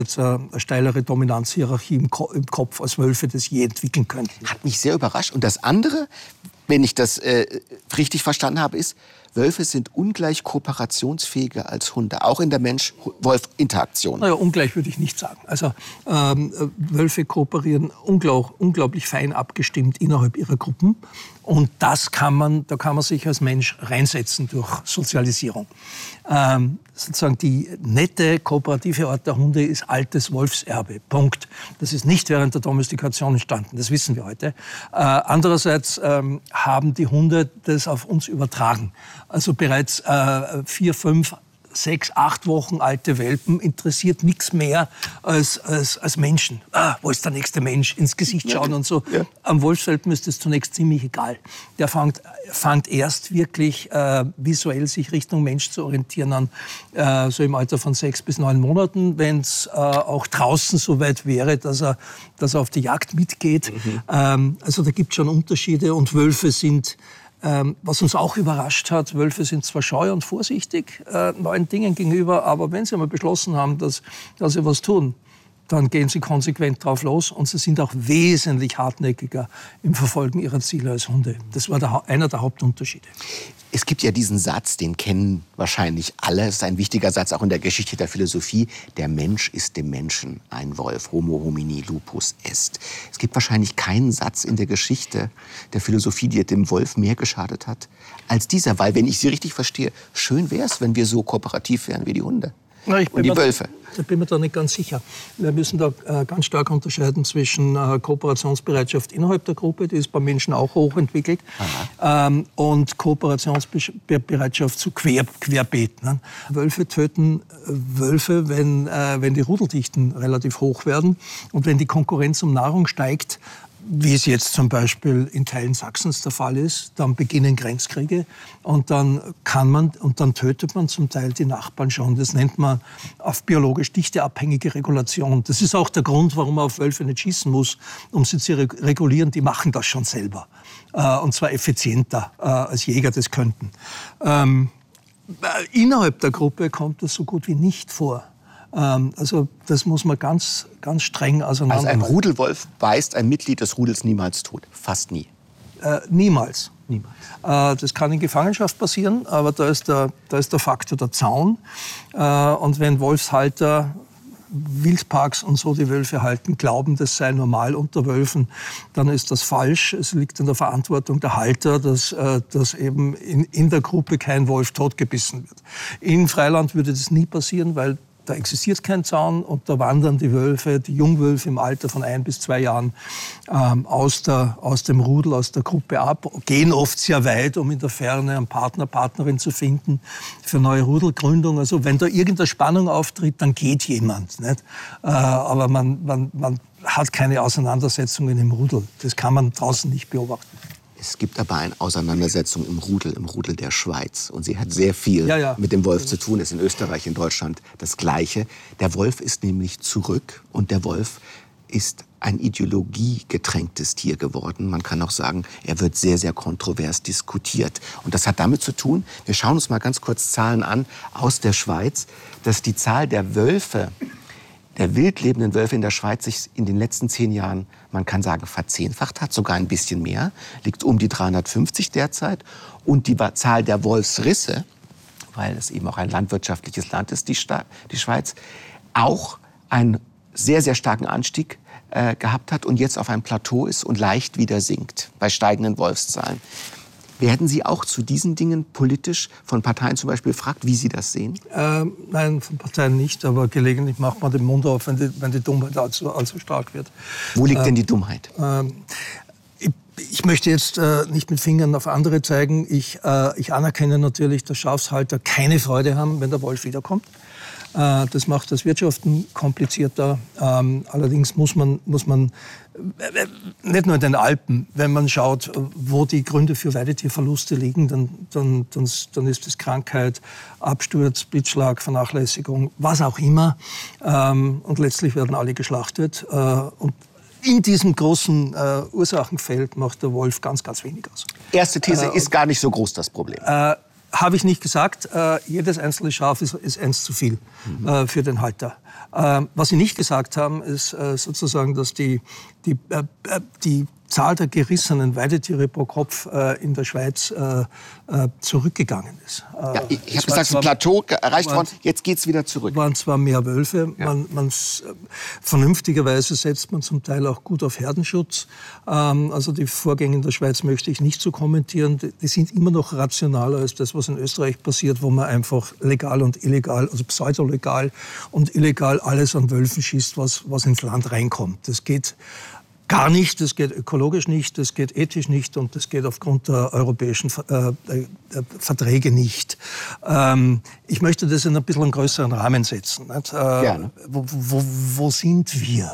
jetzt eine steilere Dominanzhierarchie im Kopf als Wölfe das je entwickeln könnten. Hat mich sehr überrascht. Und das andere, wenn ich das richtig verstanden habe, ist, Wölfe sind ungleich kooperationsfähiger als Hunde, auch in der Mensch-Wolf-Interaktion. Naja, ungleich würde ich nicht sagen. Also Wölfe kooperieren unglaublich fein abgestimmt innerhalb ihrer Gruppen. Und da kann man sich als Mensch reinsetzen durch Sozialisierung. Sozusagen die nette, kooperative Art der Hunde ist altes Wolfserbe. Punkt. Das ist nicht während der Domestikation entstanden, das wissen wir heute. Andererseits haben die Hunde das auf uns übertragen. Also bereits 4, 5, 6, 8 Wochen alte Welpen interessiert nichts mehr als Menschen. Wo ist der nächste Mensch? Ins Gesicht schauen und so. Ja. Am Wolfswelpen ist das zunächst ziemlich egal. Der fängt erst wirklich visuell sich Richtung Mensch zu orientieren an, so im Alter von 6 bis 9 Monaten, wenn es auch draußen so weit wäre, dass er auf die Jagd mitgeht. Also da gibt es schon Unterschiede und Wölfe sind... was uns auch überrascht hat, Wölfe sind zwar scheu und vorsichtig neuen Dingen gegenüber, aber wenn sie einmal beschlossen haben, dass sie was tun, dann gehen sie konsequent drauf los und sie sind auch wesentlich hartnäckiger im Verfolgen ihrer Ziele als Hunde. Das war einer der Hauptunterschiede. Es gibt ja diesen Satz, den kennen wahrscheinlich alle. Es ist ein wichtiger Satz auch in der Geschichte der Philosophie. Der Mensch ist dem Menschen ein Wolf. Homo homini lupus est. Es gibt wahrscheinlich keinen Satz in der Geschichte der Philosophie, der dem Wolf mehr geschadet hat als dieser. Weil, wenn ich Sie richtig verstehe, schön wäre es, wenn wir so kooperativ wären wie die Hunde. Na, und die Wölfe. Ich bin mir da nicht ganz sicher. Wir müssen da ganz stark unterscheiden zwischen Kooperationsbereitschaft innerhalb der Gruppe, die ist beim Menschen auch hochentwickelt, und Kooperationsbereitschaft zu querbeet. Ne? Wölfe töten Wölfe, wenn die Rudeldichten relativ hoch werden und wenn die Konkurrenz um Nahrung steigt, wie es jetzt zum Beispiel in Teilen Sachsens der Fall ist, dann beginnen Grenzkriege und dann tötet man zum Teil die Nachbarn schon. Das nennt man auf biologisch dichteabhängige Regulation. Das ist auch der Grund, warum man auf Wölfe nicht schießen muss, um sie zu regulieren. Die machen das schon selber. Und zwar effizienter, als Jäger das könnten. Innerhalb der Gruppe kommt das so gut wie nicht vor. Also das muss man ganz streng auseinanderhalten. Also ein Rudelwolf beißt ein Mitglied des Rudels niemals tot? Fast nie? Niemals. Das kann in Gefangenschaft passieren, aber da ist der Faktor der Zaun. Und wenn Wolfshalter, Wildparks und so die Wölfe halten, glauben, das sei normal unter Wölfen, dann ist das falsch. Es liegt in der Verantwortung der Halter, dass eben in der Gruppe kein Wolf totgebissen wird. In Freiland würde das nie passieren, weil da existiert kein Zaun und da wandern die Wölfe, die Jungwölfe im Alter von 1 bis 2 Jahren aus dem Rudel, aus der Gruppe ab, gehen oft sehr weit, um in der Ferne einen Partner, Partnerin zu finden für neue Rudelgründung. Also wenn da irgendeine Spannung auftritt, dann geht jemand. Nicht? Aber man hat keine Auseinandersetzungen im Rudel. Das kann man draußen nicht beobachten. Es gibt aber eine Auseinandersetzung im Rudel der Schweiz. Und sie hat sehr viel mit dem Wolf zu tun. Das ist in Österreich, in Deutschland das Gleiche. Der Wolf ist nämlich zurück und der Wolf ist ein ideologiegetränktes Tier geworden. Man kann auch sagen, er wird sehr, sehr kontrovers diskutiert. Und das hat damit zu tun, wir schauen uns mal ganz kurz Zahlen an aus der Schweiz, dass die Zahl der Wölfe, der wild lebenden Wölfe in der Schweiz sich in den letzten 10 Jahren, man kann sagen, verzehnfacht hat, sogar ein bisschen mehr, liegt um die 350 derzeit. Und die Zahl der Wolfsrisse, weil es eben auch ein landwirtschaftliches Land ist, die Schweiz, auch einen sehr, sehr starken Anstieg gehabt hat und jetzt auf einem Plateau ist und leicht wieder sinkt bei steigenden Wolfszahlen. Werden Sie auch zu diesen Dingen politisch von Parteien zum Beispiel gefragt, wie Sie das sehen? Nein, von Parteien nicht, aber gelegentlich macht man den Mund auf, wenn die Dummheit allzu stark wird. Wo liegt denn die Dummheit? Ich möchte jetzt nicht mit Fingern auf andere zeigen. Ich anerkenne natürlich, dass Schafshalter keine Freude haben, wenn der Wolf wiederkommt. Das macht das Wirtschaften komplizierter. Allerdings muss man nicht nur in den Alpen, wenn man schaut, wo die Gründe für Weidetierverluste liegen, dann ist es Krankheit, Absturz, Blitzschlag, Vernachlässigung, was auch immer. Und letztlich werden alle geschlachtet. Und in diesem großen Ursachenfeld macht der Wolf ganz, ganz wenig aus. Erste These, ist gar nicht so groß das Problem. Habe ich nicht gesagt. Jedes einzelne Schaf ist eins zu viel für den Halter. Was Sie nicht gesagt haben, ist sozusagen, dass die Zahl der gerissenen Weidetiere pro Kopf in der Schweiz zurückgegangen ist. Ja, ich habe gesagt, das Plateau erreicht worden, jetzt geht es wieder zurück. Es waren zwar mehr Wölfe, ja. Vernünftigerweise setzt man zum Teil auch gut auf Herdenschutz. Also die Vorgänge in der Schweiz möchte ich nicht so kommentieren. Die sind immer noch rationaler als das, was in Österreich passiert, wo man einfach legal und illegal, also pseudolegal und illegal alles an Wölfen schießt, was ins Land reinkommt. Das geht gar nicht, das geht ökologisch nicht, das geht ethisch nicht und das geht aufgrund der europäischen Verträge nicht. Ich möchte das in ein bisschen einen größeren Rahmen setzen. Gerne. Wo sind wir?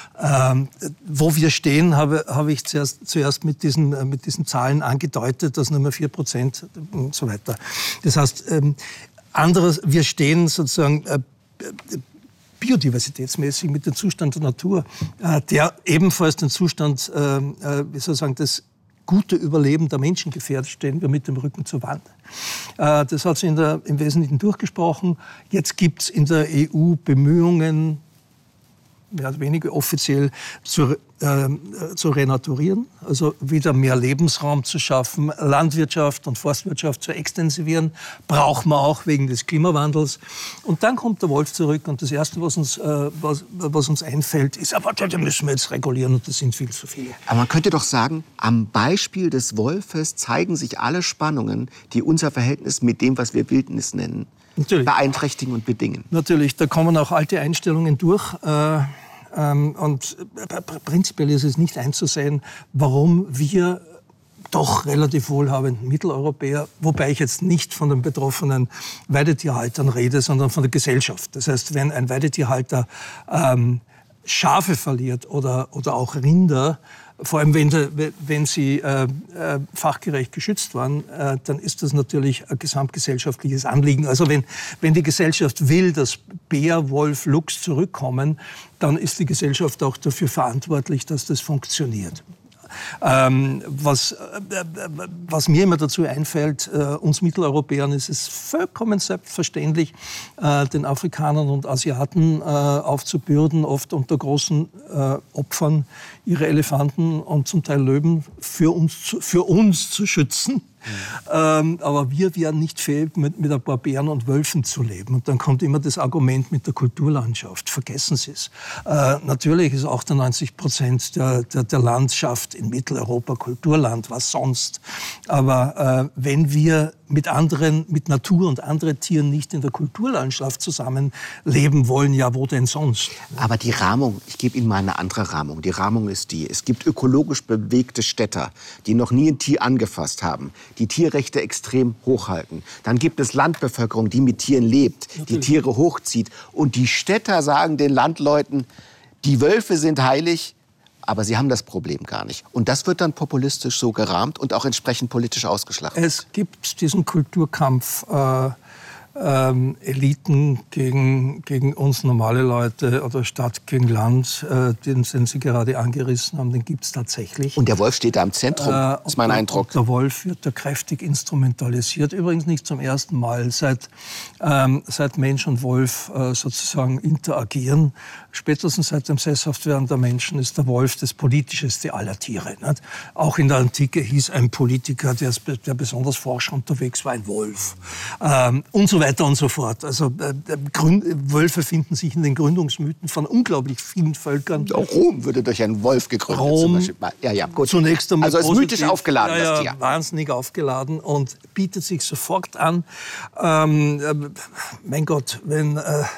Wo wir stehen, habe ich zuerst mit diesen Zahlen angedeutet, dass nur mehr 4% und so weiter. Das heißt, wir stehen sozusagen biodiversitätsmäßig mit dem Zustand der Natur, der ebenfalls den Zustand, das gute Überleben der Menschen gefährdet, stehen wir mit dem Rücken zur Wand. Das hat sich im Wesentlichen durchgesprochen. Jetzt gibt es in der EU Bemühungen, mehr oder weniger offiziell, zu renaturieren, also wieder mehr Lebensraum zu schaffen, Landwirtschaft und Forstwirtschaft zu extensivieren, braucht man auch wegen des Klimawandels. Und dann kommt der Wolf zurück und das Erste, was uns einfällt, ist, aber da müssen wir jetzt regulieren und das sind viel zu viele. Aber man könnte doch sagen, am Beispiel des Wolfes zeigen sich alle Spannungen, die unser Verhältnis mit dem, was wir Wildnis nennen, beeinträchtigen und bedingen. Natürlich, da kommen auch alte Einstellungen durch. Und prinzipiell ist es nicht einzusehen, warum wir doch relativ wohlhabenden Mitteleuropäer, wobei ich jetzt nicht von den betroffenen Weidetierhaltern rede, sondern von der Gesellschaft. Das heißt, wenn ein Weidetierhalter Schafe verliert oder auch Rinder, vor allem wenn sie fachgerecht geschützt waren, dann ist das natürlich ein gesamtgesellschaftliches Anliegen. Also wenn die Gesellschaft will, dass Bär, Wolf, Luchs zurückkommen, dann ist die Gesellschaft auch dafür verantwortlich, dass das funktioniert. Was mir immer dazu einfällt, uns Mitteleuropäern ist es vollkommen selbstverständlich, den Afrikanern und Asiaten aufzubürden, oft unter großen Opfern, ihre Elefanten und zum Teil Löwen für uns zu schützen. Aber wir wären nicht fähig, mit ein paar Bären und Wölfen zu leben. Und dann kommt immer das Argument mit der Kulturlandschaft. Vergessen Sie es. Natürlich ist 98% der Landschaft in Mitteleuropa Kulturland, was sonst. Aber wenn wir mit Natur und anderen Tieren nicht in der Kulturlandschaft zusammenleben wollen, ja, wo denn sonst? Aber die Rahmung, ich gebe Ihnen mal eine andere Rahmung. Die Rahmung ist die, es gibt ökologisch bewegte Städter, die noch nie ein Tier angefasst haben, die Tierrechte extrem hochhalten. Dann gibt es Landbevölkerung, die mit Tieren lebt, die Tiere hochzieht. Und die Städter sagen den Landleuten, die Wölfe sind heilig, aber sie haben das Problem gar nicht. Und das wird dann populistisch so gerahmt und auch entsprechend politisch ausgeschlachtet. Es gibt diesen Kulturkampf, Eliten gegen uns normale Leute oder Stadt gegen Land, den Sie gerade angerissen haben, den gibt es tatsächlich. Und der Wolf steht da im Zentrum, ist mein Eindruck. Der Wolf wird da kräftig instrumentalisiert. Übrigens nicht zum ersten Mal, seit Mensch und Wolf sozusagen interagieren. Spätestens seit dem Sesshaftwerden der Menschen ist der Wolf das Politischste aller Tiere. Nicht? Auch in der Antike hieß ein Politiker, der besonders forsch unterwegs war, ein Wolf. Und so weiter und so fort. Also Wölfe finden sich in den Gründungsmythen von unglaublich vielen Völkern. Auch Rom würde durch einen Wolf gegründet. Rom, zum Beispiel. Ja, gut. Zunächst einmal also ist mythisch aufgeladen, das Tier. Wahnsinnig aufgeladen und bietet sich sofort an. Mein Gott, wenn...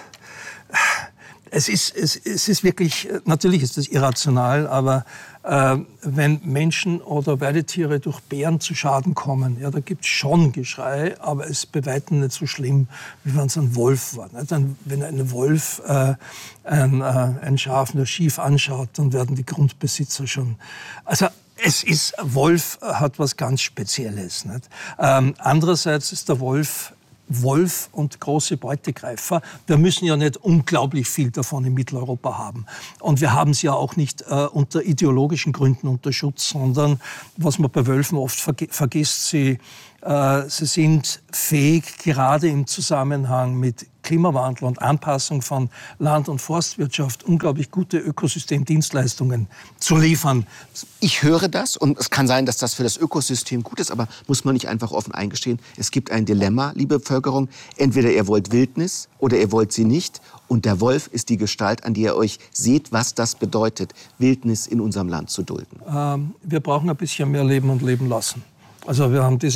Es ist wirklich, natürlich ist das irrational, aber wenn Menschen oder Weidetiere durch Bären zu Schaden kommen, ja, da gibt es schon Geschrei, aber es ist bei weitem nicht so schlimm, wie wenn es ein Wolf war. Nicht? Wenn ein Wolf ein Schaf nur schief anschaut, dann werden die Grundbesitzer schon... Also Wolf hat was ganz Spezielles. Nicht? Andererseits ist der Wolf und große Beutegreifer. Wir müssen ja nicht unglaublich viel davon in Mitteleuropa haben. Und wir haben sie ja auch nicht unter ideologischen Gründen unter Schutz, sondern, was man bei Wölfen oft vergisst, sie sind fähig, gerade im Zusammenhang mit Klimawandel und Anpassung von Land- und Forstwirtschaft unglaublich gute Ökosystemdienstleistungen zu liefern. Ich höre das und es kann sein, dass das für das Ökosystem gut ist, aber muss man nicht einfach offen eingestehen, es gibt ein Dilemma, liebe Bevölkerung, entweder ihr wollt Wildnis oder ihr wollt sie nicht und der Wolf ist die Gestalt, an die ihr euch seht, was das bedeutet, Wildnis in unserem Land zu dulden. Wir brauchen ein bisschen mehr leben und leben lassen. Also wir haben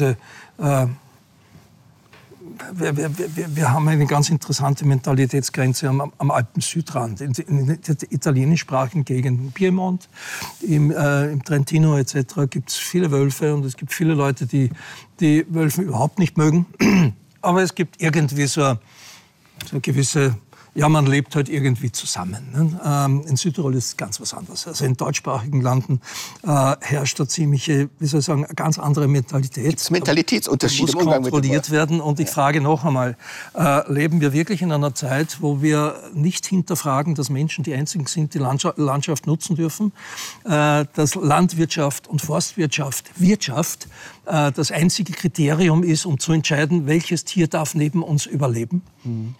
wir haben eine ganz interessante Mentalitätsgrenze am Alpen-Südrand, in der italienischsprachigen Gegend, im Piemont, im Trentino etc. gibt es viele Wölfe und es gibt viele Leute, die Wölfe überhaupt nicht mögen. Aber es gibt irgendwie so eine gewisse... Ja, man lebt halt irgendwie zusammen. Ne? In Südtirol ist es ganz was anderes. Also in deutschsprachigen Landen herrscht da ziemliche, wie soll ich sagen, eine ganz andere Mentalität. Gibt's Mentalitätsunterschiede im Umgang mit dem Wolf? Kontrolliert werden. Und ich frage noch einmal, leben wir wirklich in einer Zeit, wo wir nicht hinterfragen, dass Menschen die einzigen sind, die Landschaft nutzen dürfen, dass Landwirtschaft und Forstwirtschaft, Wirtschaft, das einzige Kriterium ist, um zu entscheiden, welches Tier darf neben uns überleben? Mhm.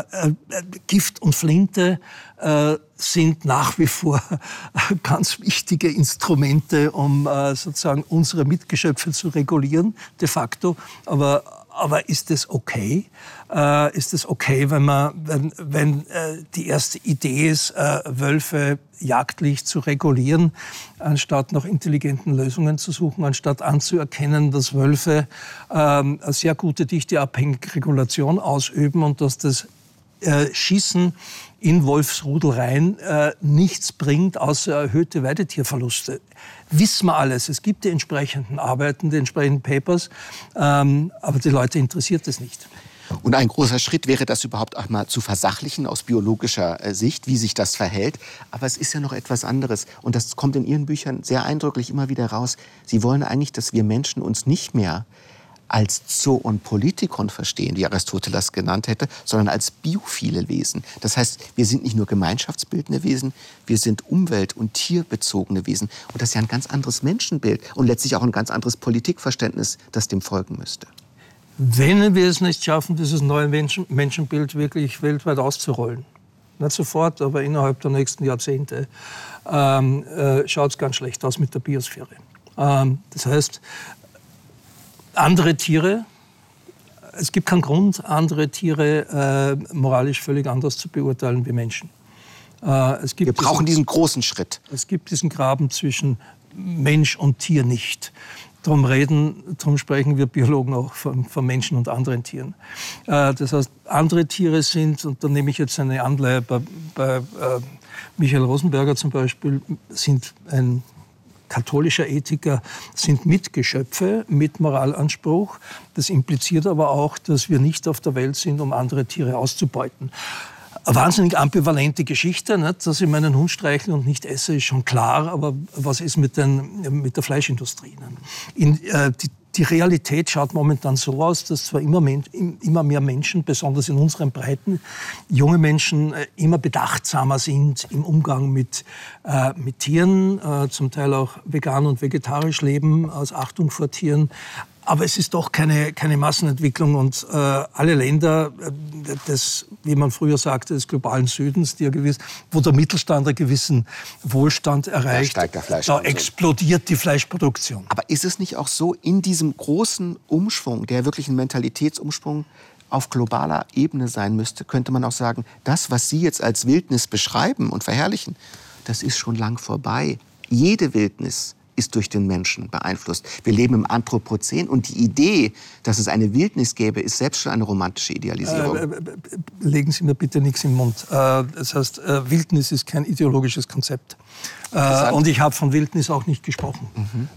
Gift und Flinte sind nach wie vor ganz wichtige Instrumente, um sozusagen unsere Mitgeschöpfe zu regulieren, de facto. Aber ist es okay? Ist es okay, wenn die erste Idee ist, Wölfe jagdlich zu regulieren, anstatt nach intelligenten Lösungen zu suchen, anstatt anzuerkennen, dass Wölfe eine sehr gute dichteabhängige Regulation ausüben und dass das Schießen in Wolfsrudelreihen nichts bringt, außer erhöhte Weidetierverluste. Wissen wir alles. Es gibt die entsprechenden Arbeiten, die entsprechenden Papers, aber die Leute interessiert es nicht. Und ein großer Schritt wäre, das überhaupt auch mal zu versachlichen aus biologischer Sicht, wie sich das verhält. Aber es ist ja noch etwas anderes. Und das kommt in Ihren Büchern sehr eindrücklich immer wieder raus. Sie wollen eigentlich, dass wir Menschen uns nicht mehr als Zoon Politikon verstehen, wie Aristoteles genannt hätte, sondern als biophile Wesen. Das heißt, wir sind nicht nur gemeinschaftsbildende Wesen, wir sind umwelt- und tierbezogene Wesen. Und das ist ja ein ganz anderes Menschenbild und letztlich auch ein ganz anderes Politikverständnis, das dem folgen müsste. Wenn wir es nicht schaffen, dieses neue Menschenbild wirklich weltweit auszurollen, nicht sofort, aber innerhalb der nächsten Jahrzehnte, schaut es ganz schlecht aus mit der Biosphäre. Das heißt, andere Tiere, es gibt keinen Grund, andere Tiere moralisch völlig anders zu beurteilen wie Menschen. Wir brauchen diesen großen Schritt. Es gibt diesen Graben zwischen Mensch und Tier nicht. Darum sprechen wir Biologen auch von Menschen und anderen Tieren. Das heißt, andere Tiere sind, und da nehme ich jetzt eine Anleihe bei Michael Rosenberger zum Beispiel, sind ein katholischer Ethiker, sind Mitgeschöpfe mit Moralanspruch. Das impliziert aber auch, dass wir nicht auf der Welt sind, um andere Tiere auszubeuten. Eine wahnsinnig ambivalente Geschichte, nicht? Dass ich meinen Hund streichle und nicht esse, ist schon klar. Aber was ist mit der Fleischindustrie? Die Realität schaut momentan so aus, dass zwar immer mehr Menschen, besonders in unseren Breiten, junge Menschen immer bedachtsamer sind im Umgang mit Tieren, zum Teil auch vegan und vegetarisch leben, aus Achtung vor Tieren. Aber es ist doch keine Massenentwicklung und alle Länder des, wie man früher sagte, des globalen Südens, wo der Mittelstand einen gewissen Wohlstand erreicht, da explodiert die Fleischproduktion. Aber ist es nicht auch so, in diesem großen Umschwung, der wirklich ein Mentalitätsumschwung auf globaler Ebene sein müsste, könnte man auch sagen, das, was Sie jetzt als Wildnis beschreiben und verherrlichen, das ist schon lang vorbei. Jede Wildnis ist durch den Menschen beeinflusst. Wir leben im Anthropozän und die Idee, dass es eine Wildnis gäbe, ist selbst schon eine romantische Idealisierung. Legen Sie mir bitte nichts im Mund. Das heißt, Wildnis ist kein ideologisches Konzept. Und ich habe von Wildnis auch nicht gesprochen.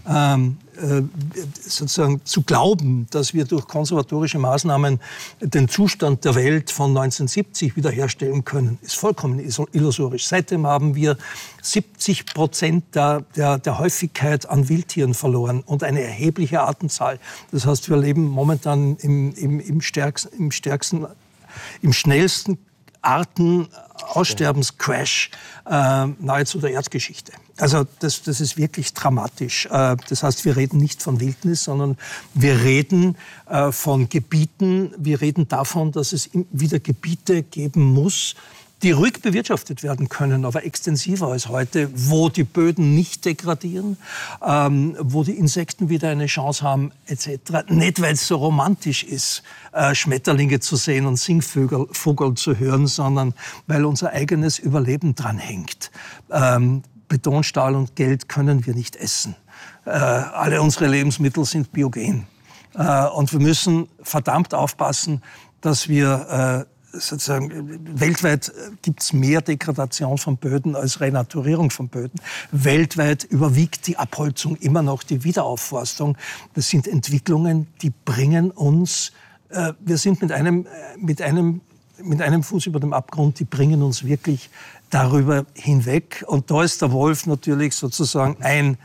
Sozusagen zu glauben, dass wir durch konservatorische Maßnahmen den Zustand der Welt von 1970 wiederherstellen können, ist vollkommen illusorisch. Seitdem haben wir 70% der Häufigkeit an Wildtieren verloren und eine erhebliche Artenzahl. Das heißt, wir leben momentan im schnellsten Aussterbenscrash nahezu der Erdgeschichte. Also das ist wirklich dramatisch. Das heißt, wir reden nicht von Wildnis, sondern wir reden von Gebieten. Wir reden davon, dass es wieder Gebiete geben muss, die ruhig bewirtschaftet werden können, aber extensiver als heute, wo die Böden nicht degradieren, wo die Insekten wieder eine Chance haben, etc. Nicht, weil es so romantisch ist, Schmetterlinge zu sehen und Singvögel zu hören, sondern weil unser eigenes Überleben dran hängt. Beton, Stahl und Geld können wir nicht essen. Alle unsere Lebensmittel sind biogen. Und wir müssen verdammt aufpassen, dass wir sozusagen, weltweit gibt es mehr Degradation von Böden als Renaturierung von Böden. Weltweit überwiegt die Abholzung immer noch die Wiederaufforstung. Das sind Entwicklungen, die bringen uns, wir sind mit einem Fuß über dem Abgrund, die bringen uns wirklich darüber hinweg. Und da ist der Wolf natürlich sozusagen eine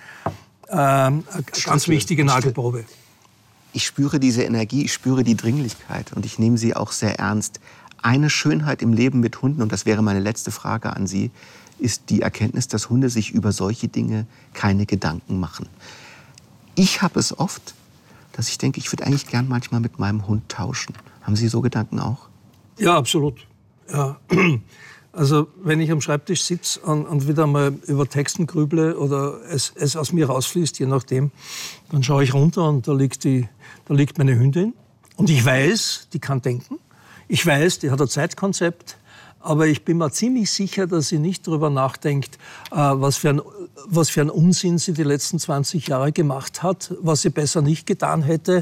ganz wichtige Nagelprobe. Ich spüre diese Energie, ich spüre die Dringlichkeit und ich nehme sie auch sehr ernst. Eine Schönheit im Leben mit Hunden, und das wäre meine letzte Frage an Sie, ist die Erkenntnis, dass Hunde sich über solche Dinge keine Gedanken machen. Ich habe es oft, dass ich denke, ich würde eigentlich gern manchmal mit meinem Hund tauschen. Haben Sie so Gedanken auch? Ja, absolut. Ja. Also wenn ich am Schreibtisch sitze und wieder mal über Texten grüble oder es aus mir rausfließt, je nachdem, dann schaue ich runter und da liegt meine Hündin. Und ich weiß, die kann denken. Ich weiß, die hat ein Zeitkonzept, aber ich bin mir ziemlich sicher, dass sie nicht darüber nachdenkt, was für ein Unsinn sie die letzten 20 Jahre gemacht hat, was sie besser nicht getan hätte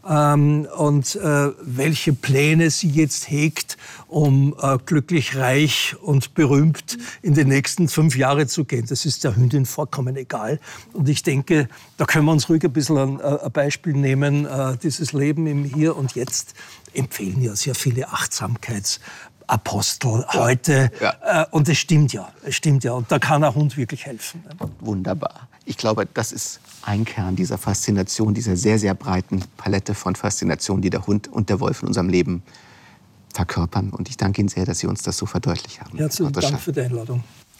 und welche Pläne sie jetzt hegt, um glücklich, reich und berühmt in die nächsten 5 Jahre zu gehen. Das ist der Hündin vollkommen egal. Und ich denke, da können wir uns ruhig ein bisschen ein Beispiel nehmen. Dieses Leben im Hier und Jetzt empfehlen ja sehr viele Achtsamkeitsapostel heute. Ja. Und es stimmt ja. Und da kann ein Hund wirklich helfen. Wunderbar. Ich glaube, das ist ein Kern dieser Faszination, dieser sehr, sehr breiten Palette von Faszination, die der Hund und der Wolf in unserem Leben verkörpern. Und ich danke Ihnen sehr, dass Sie uns das so verdeutlicht haben. Herzlichen Dank für die Einladung.